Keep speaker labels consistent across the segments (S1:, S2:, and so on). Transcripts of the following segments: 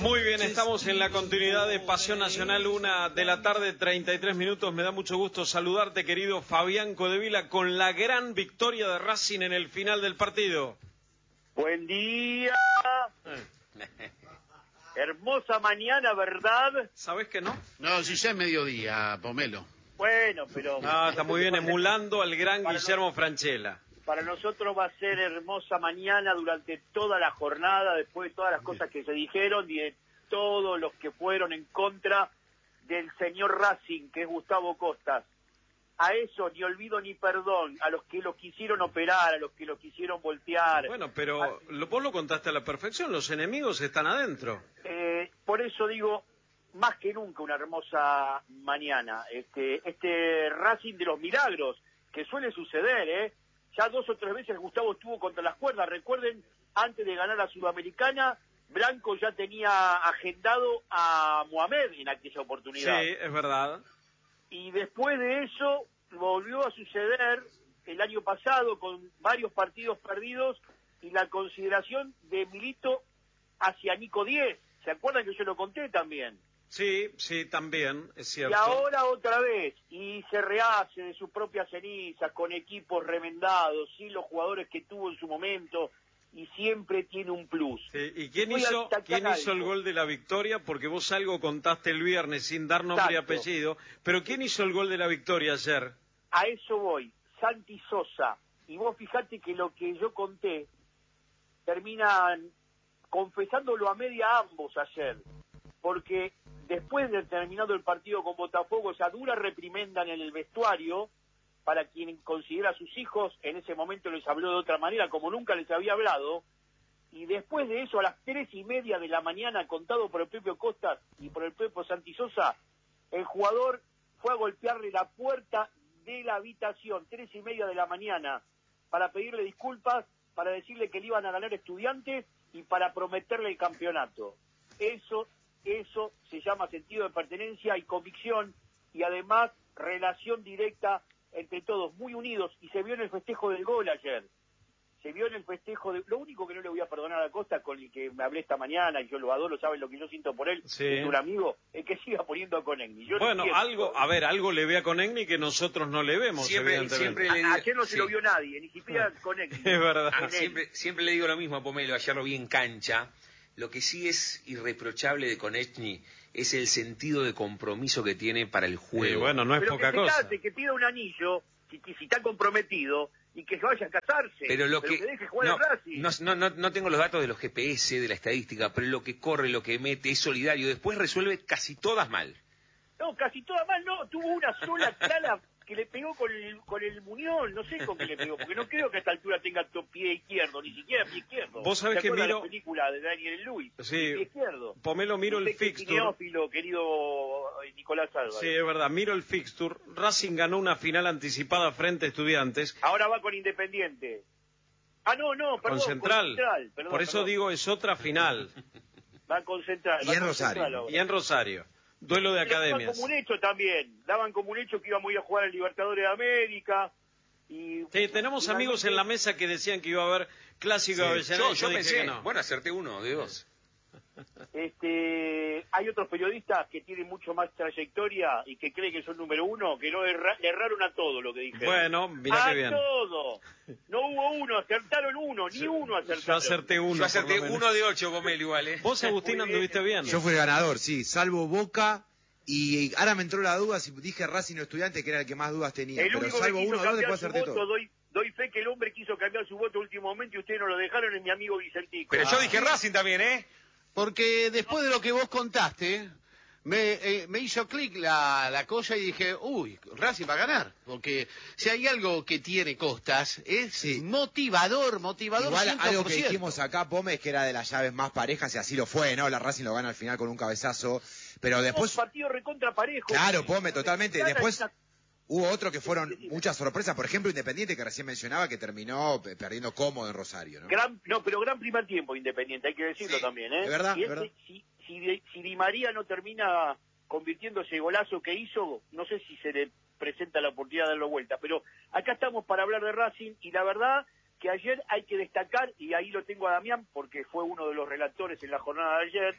S1: Muy bien, estamos en la continuidad de Pasión Nacional, 1:33 PM. Me da mucho gusto saludarte, querido Fabián Codevila, con la gran victoria de Racing en el final del partido.
S2: Buen día. Hermosa mañana, ¿verdad?
S1: ¿Sabés que no?
S3: No, si ya es mediodía, Pomelo.
S2: Bueno, pero...
S1: No, está muy bien, emulando al gran Guillermo Francella.
S2: Para nosotros va a ser hermosa mañana durante toda la jornada, después de todas las cosas que se dijeron y de todos los que fueron en contra del señor Racing, que es Gustavo Costas. A eso ni olvido ni perdón, a los que lo quisieron operar, a los que lo quisieron voltear.
S1: Bueno, pero vos lo contaste a la perfección, los enemigos están adentro.
S2: Por eso digo, más que nunca una hermosa mañana. Este Racing de los milagros, que suele suceder, Ya 2 o 3 veces Gustavo estuvo contra las cuerdas. Recuerden, antes de ganar la Sudamericana, Blanco ya tenía agendado a Mohamed en aquella oportunidad.
S1: Sí, es verdad.
S2: Y después de eso volvió a suceder el año pasado con varios partidos perdidos y la consideración de Milito hacia Nico Diez. ¿Se acuerdan que yo lo conté también?
S1: Sí, también, es cierto.
S2: Y ahora otra vez, y se rehace de sus propias cenizas, con equipos remendados, sin los jugadores que tuvo en su momento, y siempre tiene un plus.
S1: Sí, ¿y quién hizo el gol de la victoria? Porque vos algo contaste el viernes sin dar nombre y apellido, pero ¿quién hizo el gol de la victoria ayer?
S2: A eso voy, Santi Sosa. Y vos fijate que lo que yo conté, terminan confesándolo a media ambos ayer, porque después de terminado el partido con Botafogo, esa dura reprimenda en el vestuario, para quien considera a sus hijos, en ese momento les habló de otra manera, como nunca les había hablado, y después de eso, a las 3:30 de la mañana, contado por el propio Costas y por el propio Santi Sosa, el jugador fue a golpearle la puerta de la habitación, 3:30 de la mañana, para pedirle disculpas, para decirle que le iban a ganar Estudiantes y para prometerle el campeonato. Eso se llama sentido de pertenencia y convicción, y además relación directa entre todos, muy unidos, y se vio en el festejo del gol ayer. Se vio en el festejo de... Lo único que no le voy a perdonar a Costa, con el que me hablé esta mañana, y yo lo adoro, saben lo que yo siento por él,
S1: sí,
S2: es un amigo, es que siga poniendo a Conegni.
S1: Bueno, algo le ve a Conegni que nosotros no le vemos,
S4: siempre
S2: ayer no se lo vio nadie, ni siquiera Conegni.
S1: Es verdad.
S4: Siempre le digo lo mismo a Pomelo, ayer lo vi en cancha. Lo que sí es irreprochable de Konechny es el sentido de compromiso que tiene para el juego.
S1: Bueno, no es
S2: pero
S1: poca
S2: que
S1: cosa.
S2: Que pida un anillo, si está comprometido, y que se vaya a casarse.
S4: Pero
S2: que deje jugar al Racing.
S4: No tengo los datos de los GPS, de la estadística, pero lo que corre, lo que mete, es solidario. Después resuelve casi todas mal.
S2: No, casi todas mal no. Tuvo una sola clara que le pegó con el muñón, no sé con qué le pegó, porque no creo que a esta altura tenga pie izquierdo, ni siquiera pie izquierdo.
S1: Vos sabés que miro
S2: la película de Daniel Lewis,
S1: sí,
S2: pie izquierdo.
S1: Pomelo, miro el fixture.
S2: Neófilo, querido Nicolás Álvarez.
S1: Sí, es verdad, miro el fixture. Racing ganó una final anticipada frente a Estudiantes.
S2: Ahora va con Independiente. No, perdón.
S1: Con Central.
S2: Perdón,
S1: por eso digo, es otra final.
S2: Va con Central.
S3: Y en Rosario.
S1: Y en Rosario. Duelo de academias.
S2: Daban como un hecho también, daban como un hecho que íbamos a ir a jugar al Libertadores de América. Y
S1: sí, tenemos amigos en la mesa que decían que iba a haber clásico de Avellaneda.
S4: Yo pensé
S1: que no.
S4: Bueno, acerté 1 de 2.
S2: Hay otros periodistas que tienen mucho más trayectoria y que creen que son número 1, que no le erraron a todo lo que dijeron.
S1: Bueno, mirá que bien.
S2: A todo. No hubo uno, acertaron uno, ni uno acertaron.
S1: Yo acerté 1.
S4: Yo acerté 1 de 8, Pomelo, igual,
S1: Vos, Agustín, anduviste bien.
S3: Yo fui ganador, sí, salvo Boca, y ahora me entró la duda si dije Racing o Estudiante, que era el que más dudas tenía.
S2: El
S3: pero
S2: único
S3: salvo
S2: que quiso
S3: 1 o 2, después
S2: cambiar su
S3: acerté
S2: voto,
S3: todo.
S2: doy fe que el hombre quiso cambiar su voto a último momento y ustedes no lo dejaron, es mi amigo Vicentico.
S4: Pero yo dije Racing también,
S5: Porque después de lo que vos contaste, me hizo clic la cosa y dije, uy, Racing va a ganar. Porque si hay algo que tiene Costas, es motivador.
S3: Igual
S5: 100%.
S3: algo que dijimos acá, Pome, es que era de las llaves más parejas, y así lo fue, ¿no? La Racing lo gana al final con un cabezazo, pero después...
S2: partido recontra parejo.
S3: Claro, Pome, totalmente. Después hubo otro que fueron muchas sorpresas, por ejemplo, Independiente, que recién mencionaba, que terminó perdiendo cómodo en Rosario, ¿no?
S2: Pero gran primer tiempo Independiente, hay que decirlo también, ¿eh?
S3: Es verdad, es verdad.
S2: Si Di María no termina convirtiendo ese golazo que hizo, no sé si se le presenta la oportunidad de darlo vuelta, pero acá estamos para hablar de Racing, y la verdad que ayer hay que destacar, y ahí lo tengo a Damián, porque fue uno de los relatores en la jornada de ayer,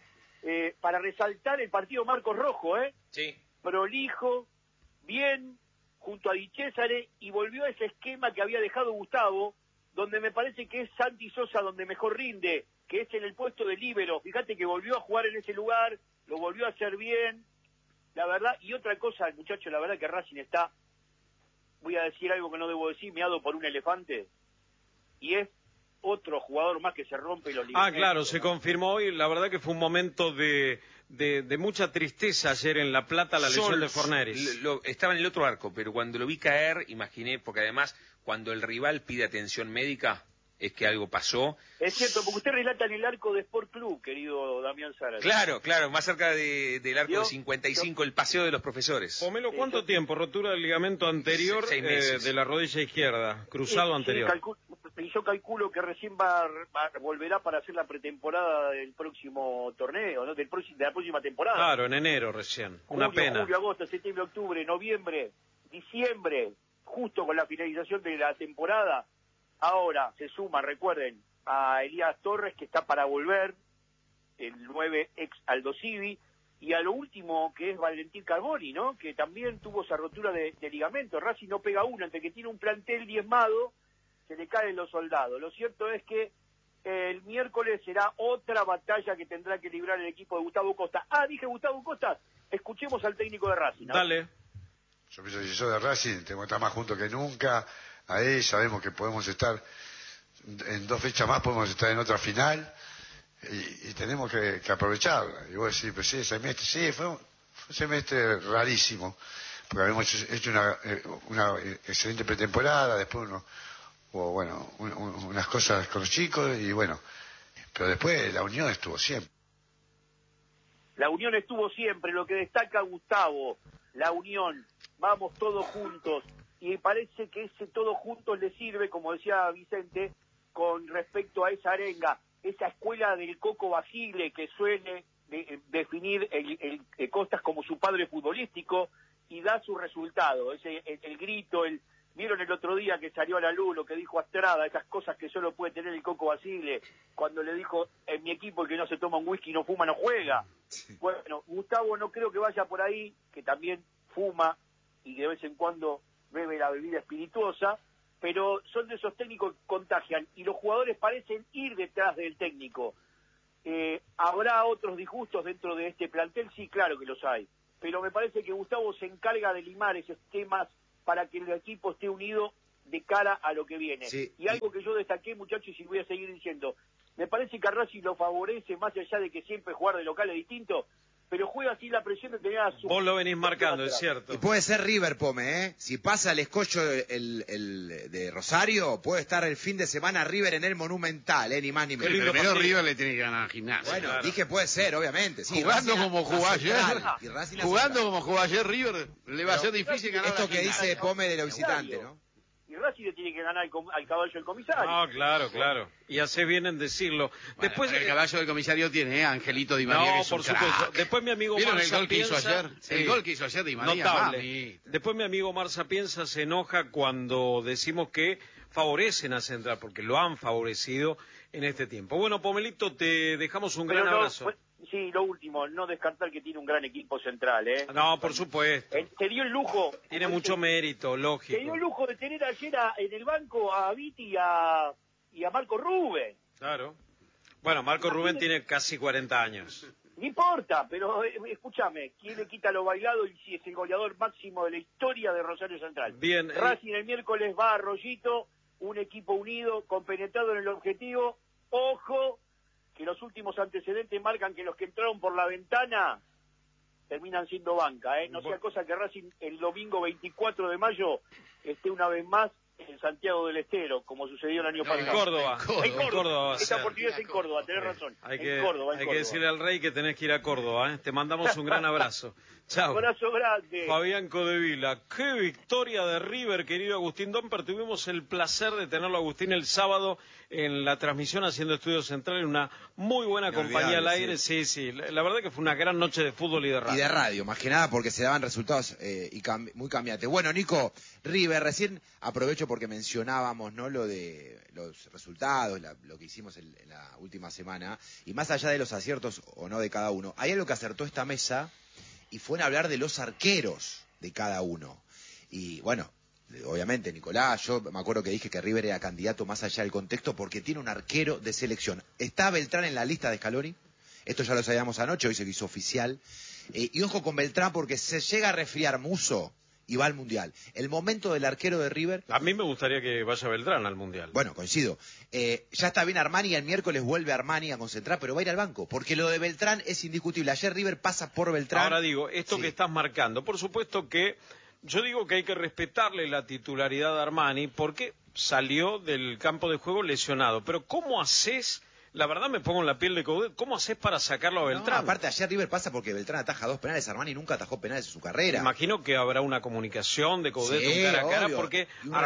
S2: para resaltar el partido Marcos Rojo,
S4: Sí.
S2: Prolijo, bien, junto a Di Cesare, y volvió a ese esquema que había dejado Gustavo, donde me parece que es Santi Sosa donde mejor rinde, que es en el puesto de líbero. Fíjate que volvió a jugar en ese lugar, lo volvió a hacer bien, la verdad. Y otra cosa, el muchacho, la verdad que Racing está, voy a decir algo que no debo decir, meado por un elefante, y es otro jugador más que se rompe los ligamentos.
S1: Claro, se confirmó hoy, la verdad que fue un momento de mucha tristeza ayer en La Plata, la lesión de Forneris.
S4: Estaba en el otro arco, pero cuando lo vi caer, imaginé, porque además, cuando el rival pide atención médica, es que algo pasó.
S2: Es cierto, porque usted relata en el arco de Sport Club, querido Damián Zárate.
S4: Claro, más cerca del arco de 55, el paseo de los profesores.
S1: Pomelo, ¿cuánto tiempo? Rotura del ligamento anterior
S4: 6 meses.
S1: de la rodilla izquierda, cruzado anterior.
S2: Y yo calculo que recién volverá para hacer la pretemporada del próximo torneo, ¿no? De la próxima temporada.
S1: Claro, en enero recién. Una pena.
S2: Julio, agosto, septiembre, octubre, noviembre, diciembre, justo con la finalización de la temporada. Ahora se suma, recuerden, a Elías Torres, que está para volver, el 9 ex Aldo Civi, y a lo último que es Valentín Carboni, ¿no? Que también tuvo esa rotura de ligamento. Racing no pega una, entre que tiene un plantel diezmado, se le caen los soldados. Lo cierto es que el miércoles será otra batalla que tendrá que librar el equipo de Gustavo Costa. Dije Gustavo Costa, escuchemos al técnico de Racing, ¿no?
S1: Dale.
S6: Yo pienso que si soy de Racing, tengo que estar más juntos que nunca. Ahí sabemos que podemos estar en 2 fechas más, podemos estar en otra final y tenemos que aprovecharla. Y vos decís, pues sí, fue un semestre rarísimo, porque habíamos hecho una excelente pretemporada, después hubo unas cosas con los chicos y bueno, pero después la unión estuvo siempre.
S2: La unión estuvo siempre, lo que destaca Gustavo, la unión, vamos todos juntos. Y parece que ese todos juntos le sirve, como decía Vicente, con respecto a esa arenga, esa escuela del Coco Basile que suele definir el Costas como su padre futbolístico y da su resultado, el grito, vieron el otro día que salió a la luz lo que dijo Astrada, esas cosas que solo puede tener el Coco Basile, cuando le dijo, en mi equipo el que no se toma un whisky no fuma, no juega. Sí. Bueno, Gustavo no creo que vaya por ahí, que también fuma y de vez en cuando bebe la bebida espirituosa, pero son de esos técnicos que contagian y los jugadores parecen ir detrás del técnico. ¿Habrá otros disgustos dentro de este plantel? Sí, claro que los hay, pero me parece que Gustavo se encarga de limar esos temas para que el equipo esté unido de cara a lo que viene. Sí. Y algo que yo destaqué, muchachos, y voy a seguir diciendo, me parece que a Racing lo favorece, más allá de que siempre jugar de local es distinto, pero juega así la presión de tener a su...
S1: Vos lo venís marcando, es cierto.
S3: Y puede ser River, Pome, ¿eh? Si pasa el escollo el de Rosario, puede estar el fin de semana River en el Monumental, ni más ni menos.
S5: El primero River le tiene que ganar al Gimnasia.
S3: Bueno, claro. Dije puede ser, obviamente. Sí,
S5: jugando como jugó ayer, River le va a ser difícil ganar.
S3: Esto que dice Pome de los visitantes, ¿no?
S2: Y Racing le tiene que ganar al caballo del comisario.
S1: No, claro. Y hace bien en decirlo.
S5: Bueno,
S1: después
S5: el caballo del comisario tiene Angelito Di María.
S1: No,
S5: que es
S1: por supuesto. Después mi amigo
S5: ¿vieron
S1: Marza
S5: el gol que hizo ayer?
S1: Sí.
S5: El gol que hizo ayer Di María.
S1: Notable. Después mi amigo Marza Piensa se enoja cuando decimos que favorecen a Central, porque lo han favorecido en este tiempo. Bueno, Pomelito, te dejamos un gran abrazo.
S2: Sí, lo último, no descartar que tiene un gran equipo Central, ¿eh?
S1: No, por supuesto.
S2: Se dio el lujo.
S1: Tiene mucho mérito, lógico.
S2: Se dio el lujo de tener ayer en el banco a Viti y a Marco Rubén.
S1: Claro. Bueno, Marco Rubén tiene casi 40 años.
S2: No importa, pero escúchame, ¿quién le quita lo bailado y si es el goleador máximo de la historia de Rosario Central?
S1: Bien.
S2: Racing el miércoles va a Arroyito, un equipo unido, compenetrado en el objetivo. Ojo, que los últimos antecedentes marcan que los que entraron por la ventana terminan siendo banca, ¿eh? No sea cosa que Racing el domingo 24 de mayo esté una vez más en Santiago del Estero, como sucedió el año pasado.
S1: En Córdoba.
S2: En Córdoba. Esta oportunidad es en Córdoba, tenés razón.
S1: Hay que decirle al Rey que tenés que ir a Córdoba, ¿eh? Te mandamos un gran abrazo. Chao.
S2: Abrazo grande.
S1: Fabián Codevila, qué victoria de River, querido Agustín Domper. Tuvimos el placer de tenerlo, Agustín, el sábado en la transmisión haciendo Estudio Central, en una muy buena compañía al aire. Sí, la verdad que fue una gran noche de fútbol y de radio.
S3: Y de radio, más que nada, porque se daban resultados muy cambiantes. Bueno, Nico, River, recién aprovecho porque mencionábamos, ¿no?, lo de los resultados, lo que hicimos en la última semana, y más allá de los aciertos o no de cada uno, hay algo que acertó esta mesa, y fue en hablar de los arqueros de cada uno. Y bueno, obviamente, Nicolás, yo me acuerdo que dije que River era candidato más allá del contexto porque tiene un arquero de selección. Está Beltrán en la lista de Scaloni, esto ya lo sabíamos anoche, hoy se hizo oficial. Y ojo con Beltrán porque se llega a resfriar Musso y va al Mundial. El momento del arquero de River...
S1: A mí me gustaría que vaya Beltrán al Mundial.
S3: Bueno, coincido. Ya está bien Armani y el miércoles vuelve Armani a concentrar, pero va a ir al banco, porque lo de Beltrán es indiscutible. Ayer River pasa por Beltrán.
S1: Ahora digo, esto que estás marcando, por supuesto que yo digo que hay que respetarle la titularidad a Armani, porque salió del campo de juego lesionado. Pero ¿cómo haces? La verdad me pongo en la piel de Coudet. ¿Cómo haces para sacarlo a Beltrán?
S3: No, aparte, ayer River pasa porque Beltrán ataja 2 penales. Armani nunca atajó penales en su carrera.
S1: Imagino que habrá una comunicación de Coudet, un cara a cara, porque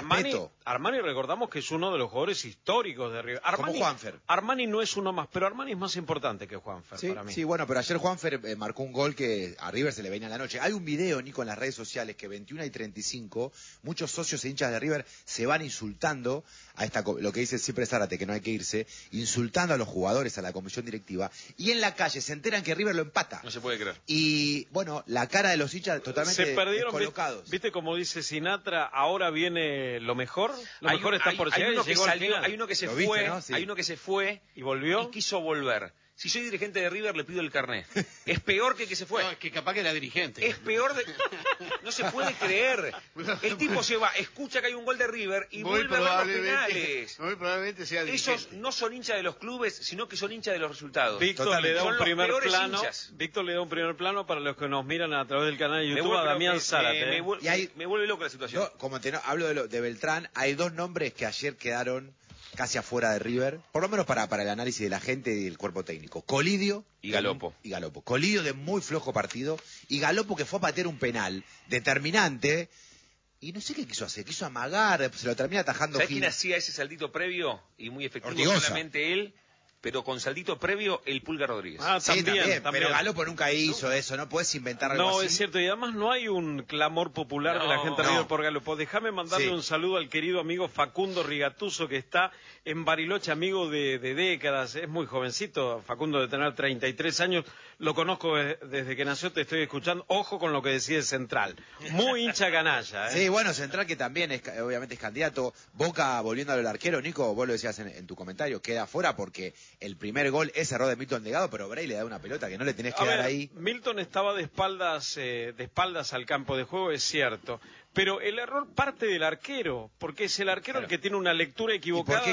S1: Armani, recordamos que es uno de los jugadores históricos de River.
S3: Como Juanfer.
S1: Armani no es uno más, pero Armani es más importante que Juanfer para mí.
S3: Sí, bueno, pero ayer Juanfer marcó un gol que a River se le venía en la noche. Hay un video, Nico, en las redes sociales que 21:35, muchos socios e hinchas de River se van insultando a lo que dice siempre Zárate, que no hay que irse, insultando a los jugadores, a la comisión directiva, y en la calle se enteran que River lo empata.
S4: No se puede creer.
S3: Y bueno, la cara de los hinchas totalmente
S1: se perdieron,
S3: descolocados.
S1: ¿Viste como dice Sinatra? Ahora viene lo mejor. Lo mejor está por llegar.
S4: Hay uno que se fue, ¿no? Sí. Hay uno que se fue
S1: y volvió
S4: y quiso volver. Si soy dirigente de River, le pido el carnet. Es peor que el que se fue.
S5: No, es que capaz que era dirigente.
S4: Es peor de... No se puede creer. El tipo se va, escucha que hay un gol de River y vuelve a ver los penales.
S5: Muy probablemente sea dirigente.
S4: Esos no son hinchas de los clubes, sino que son hinchas de los resultados.
S1: Víctor le da un primer plano. Víctor le da un primer plano para los que nos miran a través del canal de YouTube a Damián Zárate.
S4: Me vuelve loco la situación.
S3: Yo, como hablo de Beltrán, hay 2 nombres que ayer quedaron casi afuera de River, por lo menos para el análisis de la gente y del cuerpo técnico. Colidio
S4: y Galopo.
S3: Colidio de muy flojo partido y Galopo que fue a patear un penal determinante y no sé qué quiso hacer, quiso amagar, se lo termina atajando.
S4: ¿Sabés quién hacía ese saldito previo y muy efectivo?
S3: Ortigosa.
S4: Solamente él, pero con saldito previo el Pulga Rodríguez.
S3: Sí, también. Pero Galopo nunca hizo eso, no puedes inventar algo así.
S1: No, es cierto, y además no hay un clamor popular de la gente de River por Galopo. Déjame mandarle un saludo al querido amigo Facundo Rigatuso, que está en Bariloche, amigo de décadas, es muy jovencito, Facundo de tener 33 años, lo conozco desde que nació, te estoy escuchando, ojo con lo que decide Central, muy hincha canalla.
S3: Sí, bueno, Central que también obviamente es candidato. Boca, volviendo al arquero, Nico, vos lo decías en tu comentario, queda fuera porque el primer gol es error de Milton Delgado, pero Bray le da una pelota que no le tenés que dar ahí.
S1: Milton estaba de espaldas al campo de juego, es cierto, pero el error parte del arquero, porque es el arquero el que tiene una lectura equivocada.